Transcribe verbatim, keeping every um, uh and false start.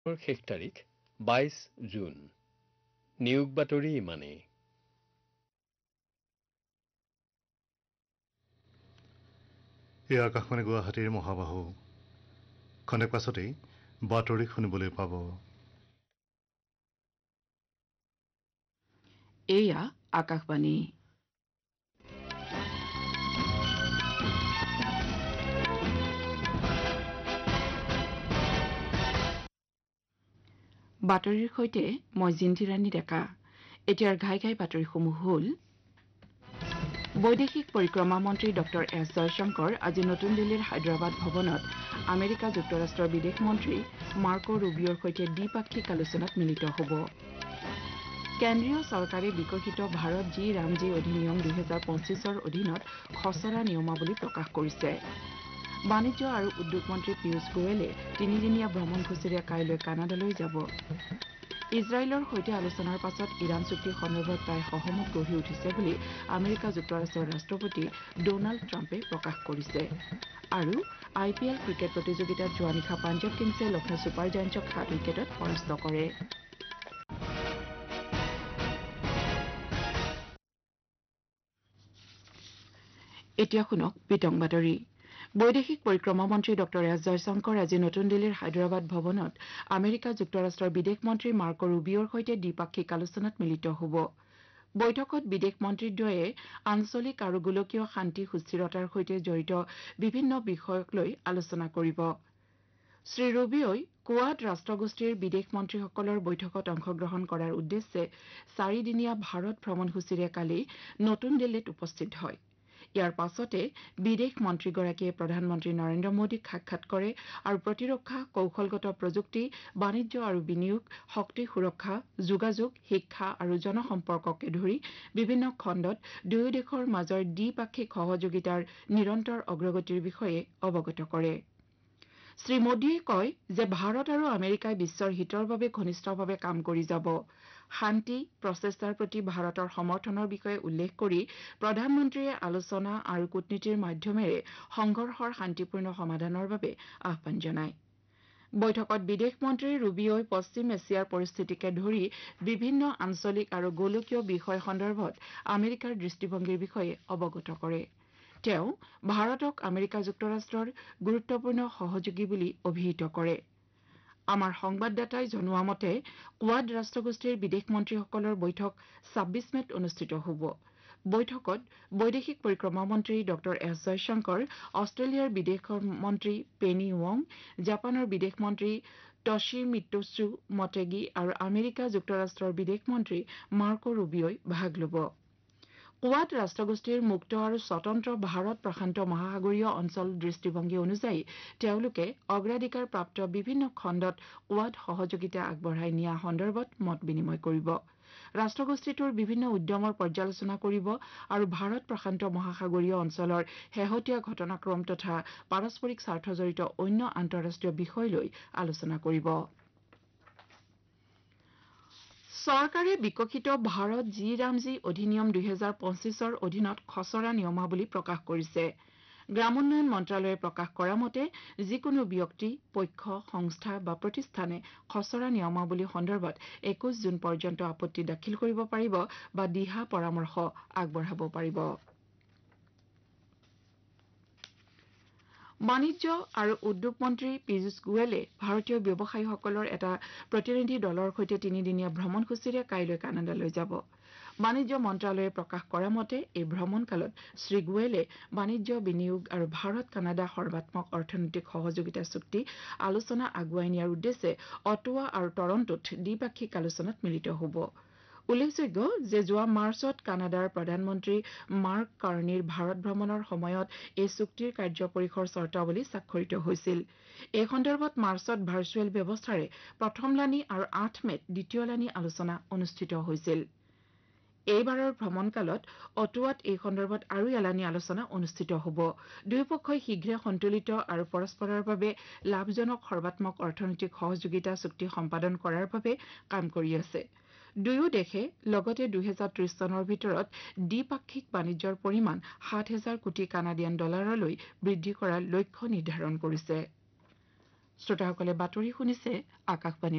শেষ তাৰিখ বাইছ জুন। নিয়োগ বাতৰি ইমানেই। এই আকাশবাণী গুৱাহাটীৰ মহাবাহু খনে পাছতেই বাতৰি শুনিবলৈ পাব। এয়া আকাশবাণী। বাতৰিৰ সৈতে মই জিন্তি ৰাণী ডেকা। এতিয়াৰ ঘাই ঘাই বাতৰিসমূহ হ'ল বৈদেশিক পৰিক্ৰমা মন্ত্ৰী ডঃ এছ জয়শংকৰ আজি নতুন দিল্লীৰ হায়দৰাবাদ ভৱনত আমেৰিকা যুক্তৰাষ্ট্ৰৰ বিদেশ মন্ত্ৰী মাৰ্কো ৰুবিঅ'ৰ সৈতে দ্বিপাক্ষিক আলোচনাত মিলিত হ'ব। কেন্দ্ৰীয় চৰকাৰে বিকশিত ভাৰত জি ৰামজী অধিনিয়ম দুহেজাৰ পঁচিছৰ অধীনত খচৰা নিয়মাৱলী প্ৰকাশ কৰিছে। বাণিজ্য আৰু উদ্যোগ মন্ত্ৰী পীয়ুষ গোৱেলে তিনিদিনীয়া ভ্ৰমণসূচীৰে কাইলৈ কানাডালৈ যাব। ইজৰাইলৰ সৈতে আলোচনাৰ পাছত ইৰাণ চুক্তি সন্দৰ্ভত প্ৰায় সহমত গঢ়ি উঠিছে বুলি আমেৰিকা যুক্তৰাষ্ট্ৰৰ ৰাষ্ট্ৰপতি ডনাল্ড ট্ৰাম্পে প্ৰকাশ কৰিছে। আৰু আই পি এল ক্ৰিকেট প্ৰতিযোগিতাত যোৱা নিশা পাঞ্জাৱ কিংছে লক্ষ্ণৌ ছুপাৰ জায়াণ্টছক সাত উইকেটত পৰাস্ত কৰে। এতিয়া শুনক বিতং বাতৰি। বৈদেশিক পৰিক্ৰমা মন্ত্ৰী ডঃ এছ জয়শংকৰ আজি নতুন দিল্লীৰ হায়দৰাবাদ ভৱনত আমেৰিকা যুক্তৰাষ্ট্ৰৰ বিদেশ মন্ত্ৰী মাৰ্কো ৰুবিঅ'ৰ সৈতে দ্বিপাক্ষিক আলোচনাত মিলিত হ'ব। বৈঠকত বিদেশ মন্ত্ৰীদ্বয়ে আঞ্চলিক আৰু গোলকীয় শান্তি সুস্থিৰতাৰ সৈতে জড়িত বিভিন্ন বিষয়ক লৈ আলোচনা কৰিব। শ্ৰীৰুবিঅ'ই কোৱাড ৰাষ্ট্ৰগোষ্ঠীৰ বিদেশ মন্ত্ৰীসকলৰ বৈঠকত অংশগ্ৰহণ কৰাৰ উদ্দেশ্যে চাৰিদিনীয়া ভাৰত ভ্ৰমণসূচীৰে কালি নতুন দিল্লীত উপস্থিত হয়। ইয়াৰ পাছতে বিদেশ মন্ত্ৰীগৰাকীয়ে প্ৰধানমন্ত্ৰী নৰেন্দ্ৰ মোদীক সাক্ষাৎ কৰে আৰু প্ৰতিৰক্ষা, কৌশলগত প্ৰযুক্তি, বাণিজ্য আৰু বিনিয়োগ, শক্তি সুৰক্ষা, যোগাযোগ, শিক্ষা আৰু জনসম্পৰ্ককে ধৰি বিভিন্ন খণ্ডত দুয়ো দেশৰ মাজৰ দ্বিপাক্ষিক সহযোগিতাৰ নিৰন্তৰ অগ্ৰগতিৰ বিষয়ে অৱগত কৰে। শ্ৰীমোদীয়ে কয় যে ভাৰত আৰু আমেৰিকাই বিশ্বৰ হিতৰ বাবে ঘনিষ্ঠভাৱে কাম কৰি যাব। শান্তি প্ৰচেষ্টাৰ প্ৰতি ভাৰতৰ সমৰ্থনৰ বিষয়ে উল্লেখ কৰি প্ৰধানমন্ত্ৰীয়ে আলোচনা আৰু কূটনীতিৰ মাধ্যমেৰে সংঘৰ্ষৰ শান্তিপূৰ্ণ সমাধানৰ বাবে আহ্বান জনায়। বৈঠকত বিদেশ মন্ত্ৰী ৰুবিঅ'ই পশ্চিম এছিয়াৰ পৰিস্থিতিকে ধৰি বিভিন্ন আঞ্চলিক আৰু গোলকীয় বিষয় সন্দৰ্ভত আমেৰিকাৰ দৃষ্টিভংগীৰ বিষয়ে অৱগত কৰে। তেওঁ ভাৰতক আমেৰিকা যুক্তৰাষ্ট্ৰৰ গুৰুত্বপূৰ্ণ সহযোগী বুলি অভিহিত কৰে। আমাৰ সংবাদদাতাই জনোৱা মতে কোৱাড ৰাষ্ট্ৰগোষ্ঠীৰ বিদেশ মন্ত্ৰীসকলৰ বৈঠক ছাব্বিছ মেত অনুষ্ঠিত হ'ব। বৈঠকত বৈদেশিক পৰিক্ৰমা মন্ত্ৰী ডঃ এছ জয়শংকৰ, অষ্ট্ৰেলিয়াৰ বিদেশ মন্ত্ৰী পেনী ৱং, জাপানৰ বিদেশ মন্ত্ৰী টশ্বিমিটছু মটেগি আৰু আমেৰিকা যুক্তৰাষ্ট্ৰৰ বিদেশ মন্ত্ৰী মাৰ্কো ৰুবিঅ'ই ভাগ ল'ব। কোৱাড ৰাষ্ট্ৰগোষ্ঠীৰ মুক্ত আৰু স্বতন্ত্ৰ ভাৰত প্ৰশান্ত মহাসাগৰীয় অঞ্চল দৃষ্টিভংগী অনুযায়ী তেওঁলোকে অগ্ৰাধিকাৰপ্ৰাপ্ত বিভিন্ন খণ্ডত কোৱাড সহযোগিতা আগবঢ়াই নিয়া সন্দৰ্ভত মত বিনিময় কৰিব। ৰাষ্ট্ৰগোষ্ঠীটোৰ বিভিন্ন উদ্যমৰ পৰ্যালোচনা কৰিব আৰু ভাৰত প্ৰশান্ত মহাসাগৰীয় অঞ্চলৰ শেহতীয়া ঘটনাক্ৰম তথা পাৰস্পৰিক স্বাৰ্থজড়িত অন্য আন্তঃৰাষ্ট্ৰীয় বিষয় লৈ আলোচনা কৰিব। চৰকাৰে বিকশিত ভাৰত জি ৰামজী অধিনিয়ম দুহেজাৰ পঁচিছৰ অধীনত খচৰা নিয়মাৱলী প্ৰকাশ কৰিছে। গ্ৰামোন্নয়ন মন্ত্ৰালয়ে প্ৰকাশ কৰা মতে যিকোনো ব্যক্তি, পক্ষ, সংস্থা বা প্ৰতিষ্ঠানে খচৰা নিয়মাৱলী সন্দৰ্ভত একৈশ জুন পৰ্যন্ত আপত্তি দাখিল কৰিব পাৰিব বা দিহা পৰামৰ্শ আগবঢ়াব পাৰিব। বাণিজ্য আৰু উদ্যোগ মন্ত্ৰী পীয়ুষ গোৱেলে ভাৰতীয় ব্যৱসায়ীসকলৰ এটা প্ৰতিনিধি দলৰ সৈতে তিনিদিনীয়া ভ্ৰমণসূচীৰে কাইলৈ কানাডালৈ যাব। বাণিজ্য মন্ত্ৰালয়ে প্ৰকাশ কৰা মতে এই ভ্ৰমণকালত শ্ৰীগোৱেলে বাণিজ্য, বিনিয়োগ আৰু ভাৰত কানাডা সৰ্বাত্মক অৰ্থনৈতিক সহযোগিতা চুক্তি আলোচনা আগুৱাই নিয়াৰ উদ্দেশ্যে অটোৱা আৰু টৰণ্টোত দ্বিপাক্ষিক আলোচনাত মিলিত হ'ব। উল্লেখযোগ্য যে যোৱা মাৰ্চত কানাডাৰ প্ৰধানমন্ত্ৰী মাৰ্ক কাৰ্ণিৰ ভাৰত ভ্ৰমণৰ সময়ত এই চুক্তিৰ কাৰ্য পৰিসৰ চৰ্তাৱলী স্বাক্ষৰিত হৈছিল। এই সন্দৰ্ভত মাৰ্চত ভাৰ্চুৱেল ব্যৱস্থাৰে প্ৰথমলানি আৰু আঠ মেত দ্বিতীয়লানি আলোচনা অনুষ্ঠিত হৈছিল। এইবাৰৰ ভ্ৰমণকালত অটোৱাত এই সন্দৰ্ভত আৰু এলানি আলোচনা অনুষ্ঠিত হ'ব। দুয়োপক্ষই শীঘ্ৰে সন্তুলিত আৰু পৰস্পৰৰ বাবে লাভজনক সৰ্বাত্মক অৰ্থনৈতিক সহযোগিতা চুক্তি সম্পাদন কৰাৰ বাবে কাম কৰি আছে। দুয়ো দেশে লগতে দুহেজাৰ ত্ৰিশ চনৰ ভিতৰত দ্বিপাক্ষিক বাণিজ্যৰ পৰিমাণ সাত হাজাৰ কোটি কানাডিয়ান ডলাৰলৈ বৃদ্ধি কৰাৰ লক্ষ্য নিৰ্ধাৰণ কৰিছে। শ্ৰোতাসকলে বাতৰি শুনিছে আকাশবাণী